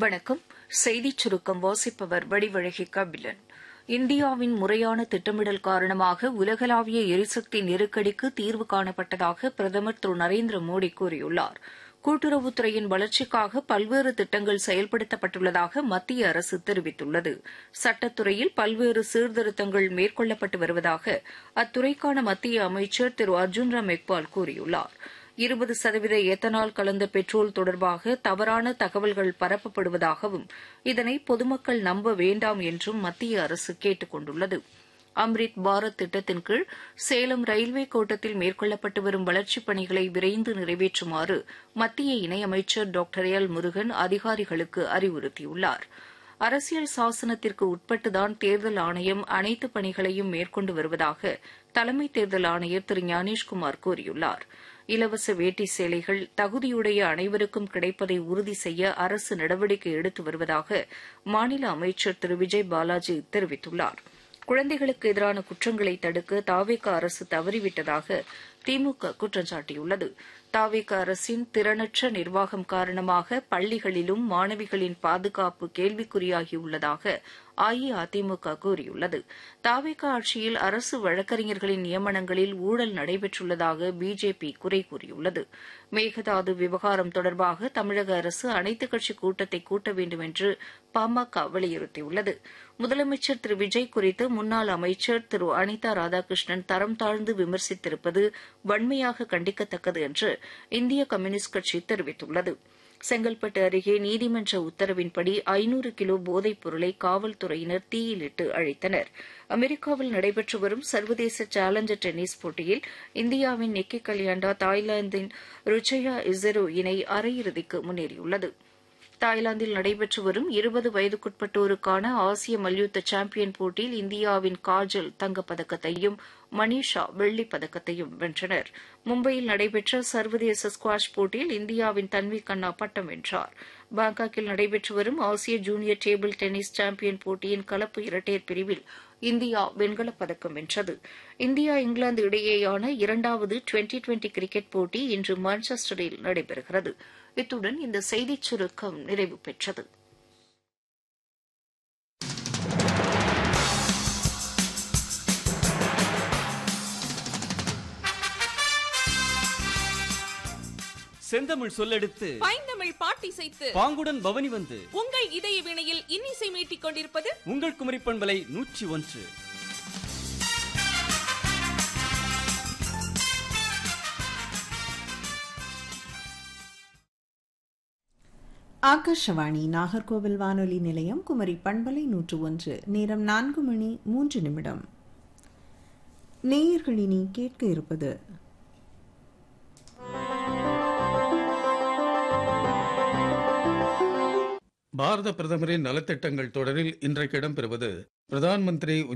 வணக்கம். செய்திச் சுருக்கம் வாசிப்பவர் வடிவழகி கபிலன். இந்தியாவின் முறையான திட்டமிடல் காரணமாக உலகளாவிய எரிசக்தி நெருக்கடிக்கு தீர்வு காணப்பட்டதாக பிரதமர் திரு நரேந்திர மோடி கூறியுள்ளார். கூட்டுறவுத்துறையின் வளர்ச்சிக்காக பல்வேறு திட்டங்கள் செயல்படுத்தப்பட்டுள்ளதாக மத்திய அரசு தெரிவித்துள்ளது. சட்டத்துறையில் பல்வேறு சீர்திருத்தங்கள் மேற்கொள்ளப்பட்டு வருவதாக அத்துறைக்கான மத்திய அமைச்சர் திரு அர்ஜுன் ராம் மெக்வால் கூறியுள்ளார். 20% எத்தனால் கலந்த பெட்ரோல் தொடர்பாக தவறான தகவல்கள் பரப்பப்படுவதாகவும் இதனை பொதுமக்கள் நம்ப வேண்டாம் என்றும் மத்திய அரசு கேட்டுக் கொண்டுள்ளது. அம்ரித் பாரத் திட்டத்தின் கீழ் சேலம் ரயில்வே கோட்டத்தில் மேற்கொள்ளப்பட்டு வரும் வளர்ச்சிப் பணிகளை விரைந்து நிறைவேற்றுமாறு மத்திய இணையமைச்சர் டாக்டர் எல் முருகன் அதிகாரிகளுக்கு அறிவுறுத்தியுள்ளார். அரசியல் சாசனத்திற்கு உட்பட்டுதான் தேர்தல் ஆணையம் அனைத்து பணிகளையும் மேற்கொண்டு வருவதாக தலைமை தேர்தல் ஆணையர் திரு ஞானேஷ்குமார் கூறியுள்ளார். இலவச வேட்டி சேலைகள் தகுதியுடைய அனைவருக்கும் கிடைப்பதை உறுதி செய்ய அரசு நடவடிக்கை எடுத்து வருவதாக மாநில அமைச்சர் திரு விஜய் பாலாஜி தெரிவித்துள்ளார். குழந்தைகளுக்கு எதிரான குற்றங்களை தடுக்க தாவேகா அரசு தவறிவிட்டதாக திமுக குற்றம் சாட்டியுள்ளது. தாவேகா அரசின் திறனற்ற நிர்வாகம் காரணமாக பள்ளிகளிலும் மாணவிகளின் பாதுகாப்பு கேள்விக்குறியாகியுள்ளதாக அஇஅதிமுக கூறியுள்ளது. தாவேகா ஆட்சியில் அரசு வழக்கறிஞர்களின் நியமனங்களில் ஊழல் நடைபெற்றுள்ளதாக பிஜேபி குறை கூறியுள்ளது. மேகதாது விவகாரம் தொடர்பாக தமிழக அரசு அனைத்துக் கட்சி கூட்டத்தை கூட்ட வேண்டும் என்று பாமக வலியுறுத்தியுள்ளது. முதலமைச்சர் திரு விஜய் குறித்து முன்னாள் அமைச்சர் திரு அனிதா ராதாகிருஷ்ணன் தரம் தாழ்ந்து விமர்சித்திருப்பது வன்மையாக கண்டிக்கத்தக்கது என்று இந்திய கம்யூனிஸ்ட் கட்சி தெரிவித்துள்ளது. செங்கல்பட்டு அருகே நீதிமன்ற உத்தரவின்படி 500 கிலோ போதைப் பொருளை காவல்துறையினர் தீயிலிட்டு அழித்தனர். அமெரிக்காவில் நடைபெற்று வரும் சர்வதேச சேலஞ்சர் டென்னிஸ் போட்டியில் இந்தியாவின் நிக்கி கலியாண்டா தாய்லாந்தின் ருச்சயா இசரோ இணை அரையிறுதிக்கு முன்னேறியுள்ளது. தாய்லாந்தில் நடைபெற்று வரும் 20 வயதுக்குட்பட்டோருக்கான ஆசிய மல்யுத்த சாம்பியன் போட்டியில் இந்தியாவின் காஜல் தங்கப்பதக்கத்தையும் மனிஷா வெள்ளிப் பதக்கத்தையும் வென்றனர். மும்பையில் நடைபெற்ற சர்வதேச ஸ்குவாஷ் போட்டியில் இந்தியாவின் தன்வி கண்ணா பட்டம் வென்றார். பாங்காக்கில் நடைபெற்று வரும் ஆசிய ஜூனியர் டேபிள் டென்னிஸ் சாம்பியன் போட்டியின் கலப்பு இரட்டையர் பிரிவில் இந்தியா வெண்கலப் பதக்கம் வென்றது. இந்தியா இங்கிலாந்து இடையேயான 2வது டுவெண்டி கிரிக்கெட் போட்டி இன்று மான்செஸ்டரில் நடைபெறுகிறது. இத்துடன் இந்த செய்திச் சுருக்கம் நிறைவு பெற்றது. செந்தமிழ் சொல்லெடுத்து பைந்தமிழ் பாட்டிசைத்து பாங்குடன் பவனி வந்து உங்கள் இதய வினையில் இன்னிசை மீட்டிக் கொண்டிருப்பது உங்கள் குமரி பண்பலை 101. ஆகாஷவாணி நாகர்கோவில் வானொலி நிலையம் குமரி பண்பலை 101. நேரம் 4:03. நேயர்களினி கேட்க இருப்பது பாரத பிரதமரின் நலத்திட்டங்கள் தொடரில் இன்றைக்கு இடம்பெறுவது பிரதான் மந்திரி